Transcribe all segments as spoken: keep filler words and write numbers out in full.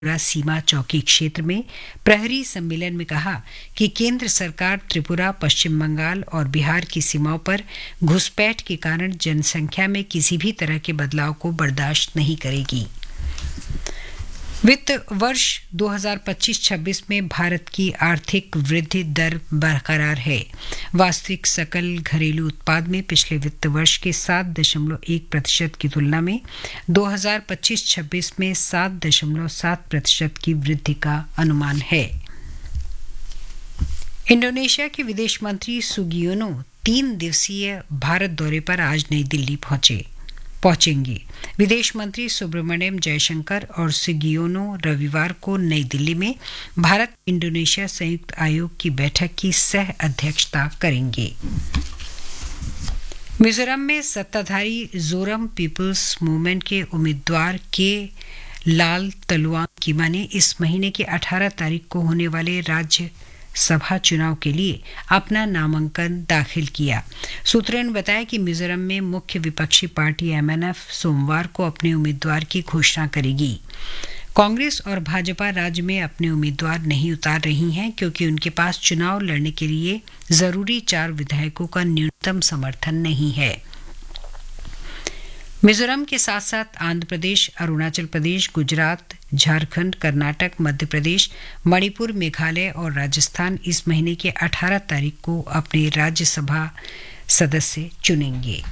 त्रिपुरा सीमा चौकी क्षेत्र में प्रहरी सम्मेलन में कहा कि केंद्र सरकार त्रिपुरा, पश्चिम बंगाल और बिहार की सीमाओं पर घुसपैठ के कारण जनसंख्या में किसी भी तरह के बदलाव को बर्दाश्त नहीं करेगी। वित्त वर्ष दो हज़ार पच्चीस छब्बीस में भारत की आर्थिक वृद्धि दर बरकरार है। वास्तविक सकल घरेलू उत्पाद में पिछले वित्त वर्ष के सात दशमलव एक प्रतिशत की तुलना में दो हज़ार पच्चीस छब्बीस में सात दशमलव सात प्रतिशत की वृद्धि का अनुमान है। इंडोनेशिया के विदेश मंत्री सुगियोनो तीन दिवसीय भारत दौरे पर आज नई दिल्ली पहुंचे पहुंचेंगे। विदेश मंत्री सुब्रमण्यम जयशंकर और सुगियोनो रविवार को नई दिल्ली में भारत इंडोनेशिया संयुक्त आयोग की बैठक की सह अध्यक्षता करेंगे। मिजोरम में सत्ताधारी जोरम पीपल्स मूवमेंट के उम्मीदवार के लाल तलुआंग कीमा ने इस महीने की अठारह तारीख को होने वाले राज्य सभा चुनाव के लिए अपना नामांकन दाखिल किया। सूत्रों ने बताया कि मिजोरम में मुख्य विपक्षी पार्टी एमएनएफ सोमवार को अपने उम्मीदवार की घोषणा करेगी। कांग्रेस और भाजपा राज्य में अपने उम्मीदवार नहीं उतार रही हैं क्योंकि उनके पास चुनाव लड़ने के लिए जरूरी चार विधायकों का न्यूनतम समर्थन नहीं है। मिजोरम के साथ साथ आंध्र प्रदेश, अरुणाचल प्रदेश, गुजरात, झारखंड, कर्नाटक, मध्य प्रदेश, मणिपुर, मेघालय और राजस्थान इस महीने के अठारह तारीख को अपने राज्यसभा सदस्य चुनेंगे।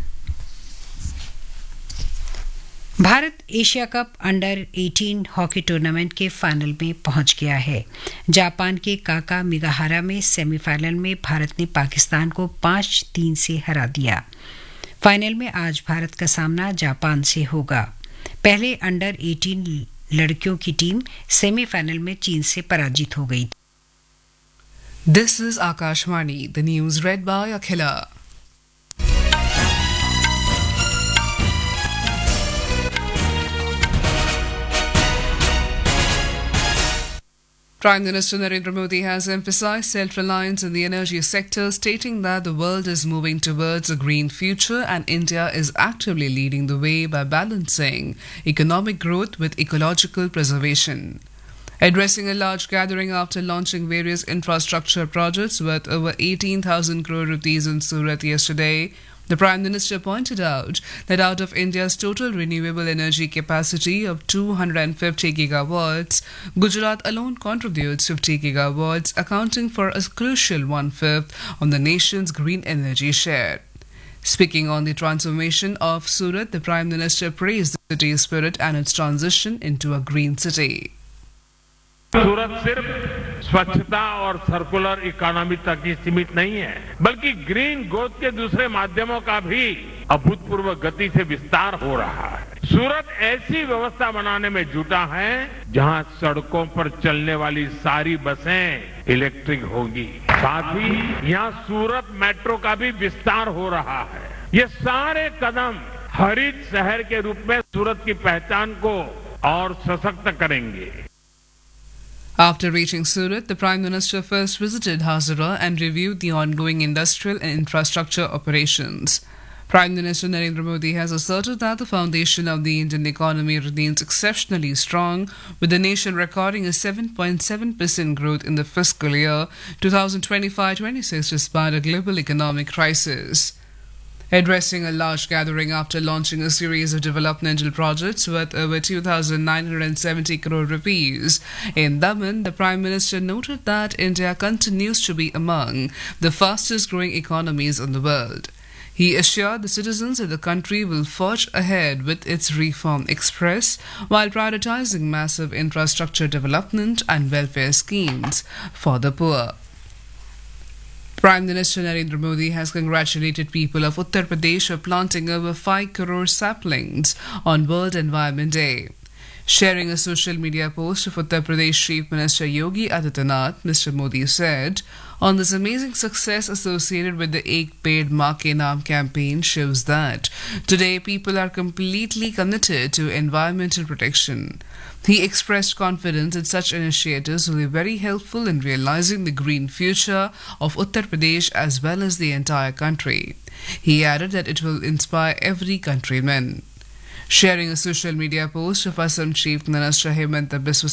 भारत एशिया कप अंडर अठारह हॉकी टूर्नामेंट के फाइनल में पहुंच गया है। जापान के काका मिगाहारा में सेमीफाइनल में भारत ने पाकिस्तान को पाँच तीन से हरा दिया। फाइनल में आज भारत का सामना जापान से होगा। पहले अंडर अठारह लड़कियों की टीम सेमीफाइनल में चीन से पराजित हो गई। This is Akashvani, the news read by Akhila. Prime Minister Narendra Modi has emphasized self-reliance in the energy sector, stating that the world is moving towards a green future and India is actively leading the way by balancing economic growth with ecological preservation. Addressing a large gathering after launching various infrastructure projects worth over eighteen thousand crore rupees in Surat yesterday, the Prime Minister pointed out that out of India's total renewable energy capacity of two hundred fifty gigawatts, Gujarat alone contributes fifty gigawatts, accounting for a crucial one-fifth of the nation's green energy share. Speaking on the transformation of Surat, the Prime Minister praised the city's spirit and its transition into a green city. सूरत सिर्फ स्वच्छता और circular economy तक ही सीमित नहीं है, बल्कि green growth के दूसरे माध्यमों का भी अभूतपूर्व गति से विस्तार हो रहा है। सूरत ऐसी व्यवस्था बनाने में जुटा है जहां सड़कों पर चलने वाली सारी बसें इलेक्ट्रिक होगी। साथ ही यहां सूरत मेट्रो का भी विस्तार हो रहा है। ये सारे कदम हरित शहर के रूप में सूरत की पहचान को और सशक्त करेंगे। After reaching Surat, the Prime Minister first visited Hazira and reviewed the ongoing industrial and infrastructure operations. Prime Minister Narendra Modi has asserted that the foundation of the Indian economy remains exceptionally strong, with the nation recording a seven point seven percent growth in the fiscal year twenty twenty-five twenty-six despite a global economic crisis. Addressing a large gathering after launching a series of developmental projects worth over two thousand nine hundred seventy crore rupees in Daman, the Prime Minister noted that India continues to be among the fastest growing economies in the world. He assured the citizens that the country will forge ahead with its reform express while prioritizing massive infrastructure development and welfare schemes for the poor. Prime Minister Narendra Modi has congratulated people of Uttar Pradesh for planting over five crore saplings on World Environment Day. Sharing a social media post of Uttar Pradesh Chief Minister Yogi Adityanath, Mister Modi said, "On this amazing success associated with the Ek Ped Maa Ke Naam campaign shows that today people are completely committed to environmental protection." He expressed confidence that such initiatives will be very helpful in realizing the green future of Uttar Pradesh as well as the entire country. He added that it will inspire every countryman. Sharing a social media post of Assam Chief Minister Hemanta Biswa